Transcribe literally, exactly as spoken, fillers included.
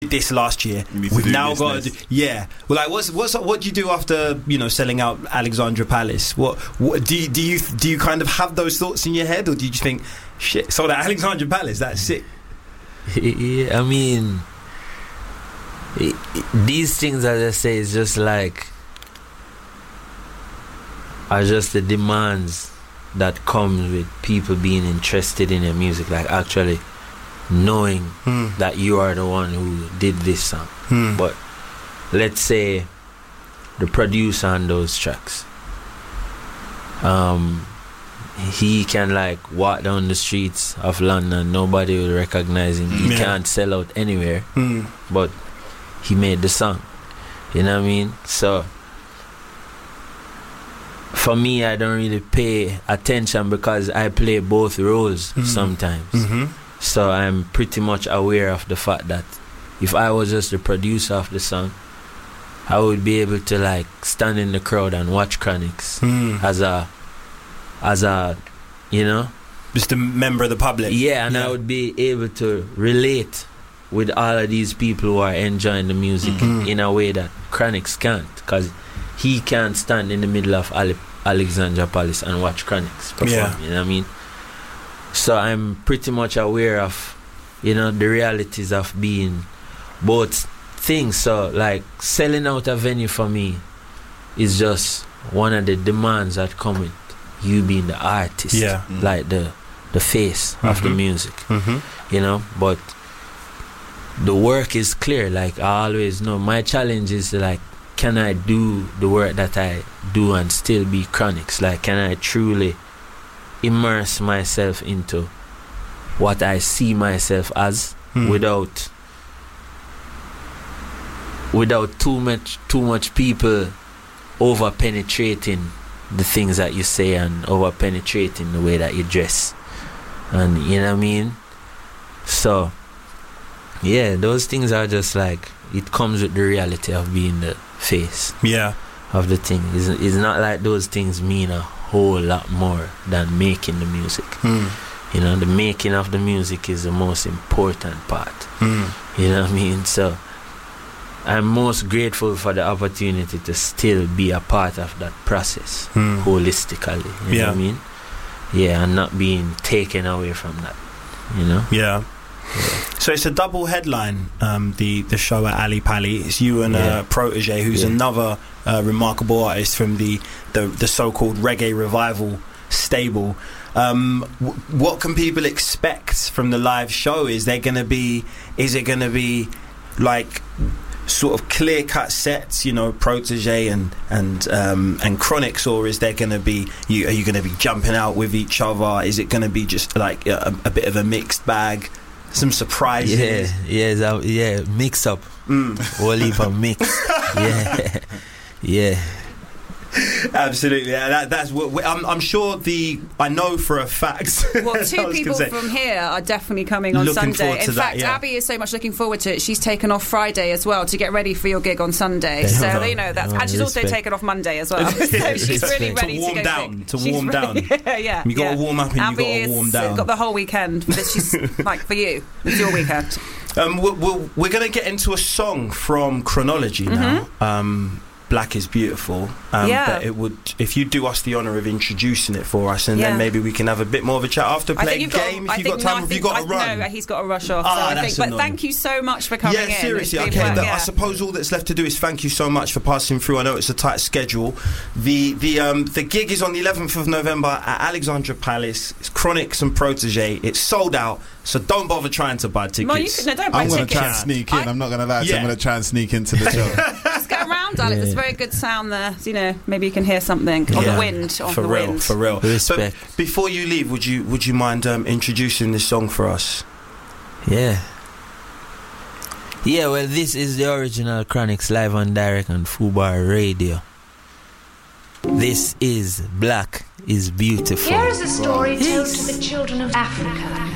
this last year. We've now got to do, yeah. Well, like, what's what's what do you do after, you know, selling out Alexandra Palace? What what do you, do you do you kind of have those thoughts in your head, or do you just think, shit, so that Alexandra Palace, that's sick? Yeah, I mean, it, it, these things, as I say, is just like are just the demands that comes with people being interested in your music, like actually knowing mm. that you are the one who did this song. Mm. But let's say the producer on those tracks, um, he can like walk down the streets of London, nobody will recognize him. He yeah. can't sell out anywhere, mm. but he made the song. You know what I mean? So for me, I don't really pay attention because I play both roles mm. sometimes. Mm-hmm. So I'm pretty much aware of the fact that if I was just the producer of the song, I would be able to like stand in the crowd and watch Chronixx mm. as a, as a, you know, just a member of the public. Yeah, and yeah. I would be able to relate with all of these people who are enjoying the music mm-hmm. in a way that Chronixx can't, because he can't stand in the middle of Ale- Alexandra Palace and watch Chronixx perform. Yeah. You know what I mean? So I'm pretty much aware of, you know, the realities of being both things. So like selling out a venue for me is just one of the demands that come with you being the artist, yeah. mm-hmm. like the the face mm-hmm. of the music, mm-hmm. you know. But the work is clear. Like I always know, my challenge is like, can I do the work that I do and still be Chronixx? Like, can I truly immerse myself into what I see myself as mm. without without too much too much people over penetrating the things that you say and over penetrating the way that you dress, and you know what I mean? So yeah, those things are just like, it comes with the reality of being the face yeah of the thing. It's, it's not like those things mean a whole lot more than making the music. Mm. You know, the making of the music is the most important part. Mm. You know what I mean? So I'm most grateful for the opportunity to still be a part of that process mm. holistically. You yeah. know what I mean? Yeah, and not being taken away from that. You know? Yeah. Yeah. So it's a double headline, um, the, the show at Ali Pali. It's you and yeah. uh, Protege, who's yeah. another uh, remarkable artist from the, the, the so-called reggae revival stable. Um, w- what can people expect from the live show? Is there going to be, is it going to be like sort of clear-cut sets, you know, Protege and and um, and Chronixx, or is there going to be, you, are you going to be jumping out with each other? Is it going to be just like a, a bit of a mixed bag? Some surprises. Yeah, yeah, that, yeah. Mix up. Mm. Whole heap of mix. Yeah, yeah. Absolutely. Yeah, that, that's what we, I'm, I'm sure the. I know for a fact. Well, two people from here are definitely coming on looking Sunday. In that, fact, yeah. Abby is so much looking forward to it. She's taken off Friday as well to get ready for your gig on Sunday. So you know that's, and she's respect. also taken off Monday as well. So she's really ready to warm to go down. big. To she's warm really, down. Yeah, yeah. You got to yeah. warm up and Abby you got to warm is, down. Got the whole weekend. But she's like for you. It's your weekend. Um, we're, we're, we're going to get into a song from Chronology now. Mm-hmm. Um, Black is Beautiful. Um, yeah. But it would, if you do us the honour of introducing it for us, and yeah. then maybe we can have a bit more of a chat after, play a game. Got, if you've got time, no, if you've got to run. No, he's got to rush off. Ah, so I that's think, but annoying. thank you so much for coming yeah, in. Yeah, seriously. It's Okay, been, that, yeah. I suppose all that's left to do is thank you so much for passing through. I know it's a tight schedule. The the um the gig is on the eleventh of November at Alexandra Palace. It's Chronixx and Protege. It's sold out. So don't bother trying to buy tickets. No, you can, no, don't buy I'm going tickets. to try and sneak in. I, I'm not going to lie to you. yeah. I'm going to try and sneak into the show. Just go around, Alex. There's very good sound there. So, you know, maybe you can hear something on yeah. the wind. On for the real, wind. for real. Respect. But before you leave, would you would you mind um, introducing this song for us? Yeah. Yeah, well, this is the original Chronixx live and direct on Fubar Radio. This is Black is Beautiful. Here is a story told to the children of Africa.